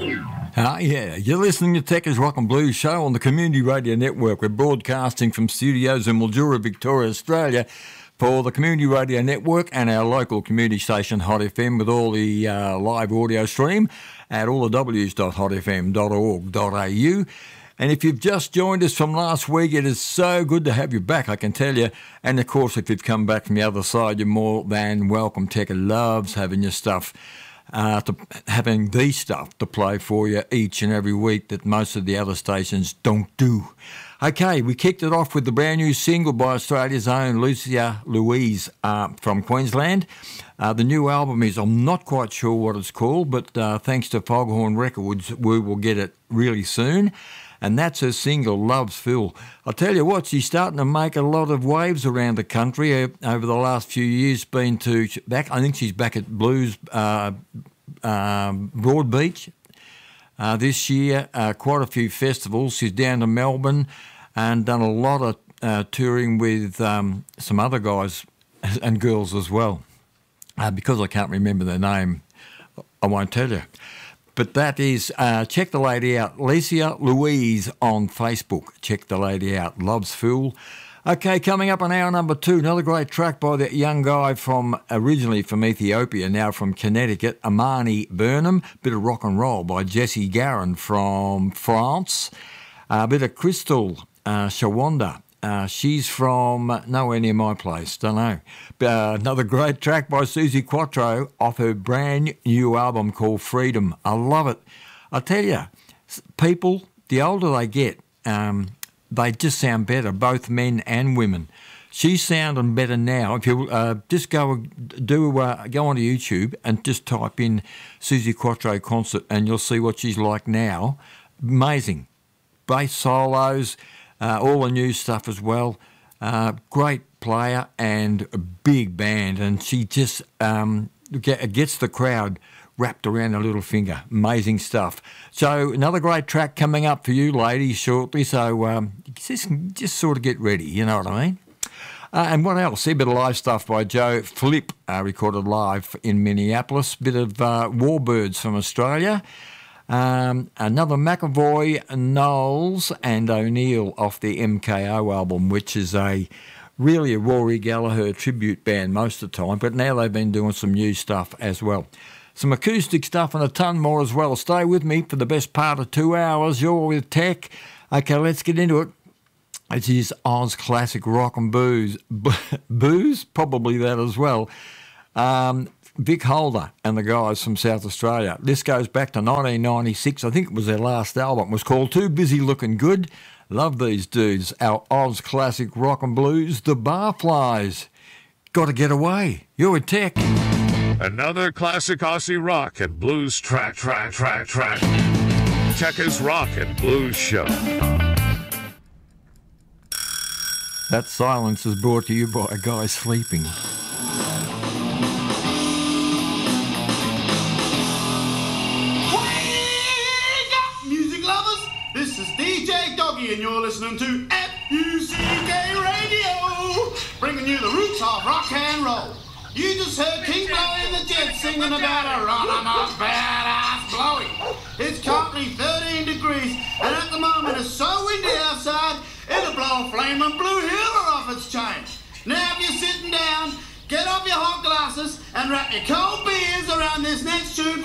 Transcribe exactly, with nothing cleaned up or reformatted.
Uh, yeah, you're listening to Techers Rock and Blues Show on the Community Radio Network. We're broadcasting from studios in Mildura, Victoria, Australia for the Community Radio Network and our local community station Hot F M with all the uh, live audio stream at all the w's dot hot f m dot org dot a u. And if you've just joined us from last week, it is so good to have you back, I can tell you. And, of course, if you've come back from the other side, you're more than welcome. Tecker loves having your stuff, uh, to, having the stuff to play for you each and every week that most of the other stations don't do. Okay, we kicked it off with the brand new single by Australia's own Lucia Louise uh, from Queensland. Uh, the new album is, I'm not quite sure what it's called, but uh, thanks to Foghorn Records, we will get it really soon. And that's her single, Love's Full. I'll tell you what, she's starting to make a lot of waves around the country uh, over the last few years. Been to back, I think she's back at Blues uh, uh, Broadbeach uh, this year. Uh, quite a few festivals. She's down to Melbourne and done a lot of uh, touring with um, some other guys and girls as well. Uh, because I can't remember their name, I won't tell you. But that is, uh, check the lady out, Lucia Louise on Facebook. Check the lady out, Love's Fool. Okay, coming up on hour number two, another great track by that young guy from, originally from Ethiopia, now from Connecticut, Amani Burnham. Bit of rock and roll by Jesse Garin from France. A bit of Crystal uh, Shawanda. Uh, she's from uh, nowhere near my place, don't know. But, uh, another great track by Suzi Quatro off her brand new album called Freedom. I love it. I tell you, people, the older they get, um, they just sound better, both men and women. She's sounding better now. If you uh, just go do uh, go onto YouTube and just type in Suzi Quatro concert, and you'll see what she's like now. Amazing, bass solos. Uh, all the new stuff as well. Uh, great player and a big band, and she just um, get, gets the crowd wrapped around her little finger. Amazing stuff. So another great track coming up for you ladies shortly, so um, just, just sort of get ready, you know what I mean? Uh, and what else? A bit of live stuff by Joe Flip, uh, recorded live in Minneapolis. Bit of uh, Warbirds from Australia. Um, another McAvoy, Knowles and O'Neill off the M K O album, which is a really a Rory Gallagher tribute band most of the time, but now they've been doing some new stuff as well. Some acoustic stuff and a ton more as well. Stay with me for the best part of two hours. You're with Tech. Okay, let's get into it. It is Oz Classic Rock and Booze. Booze? Probably that as well. Um... Vic Holder and the guys from South Australia. This goes back to nineteen ninety-six. I think it was their last album. It was called Too Busy Looking Good. Love these dudes. Our Oz Classic Rock and Blues, the Barflies. Got to get away. You're with Tech. Another classic Aussie rock and blues track, track, track, track. Techers Rock and Blues Show. That silence is brought to you by a guy sleeping. And you're listening to F U C K Radio, bringing you the roots of rock and roll. You just heard King Blowy and the Jets singing about a run-em-up badass Blowy. It's currently thirteen degrees, and at the moment it's so windy outside, it'll blow a flaming blue heeler off its chain. Now if you're sitting down, get off your hot glasses and wrap your cold beers around this next tune.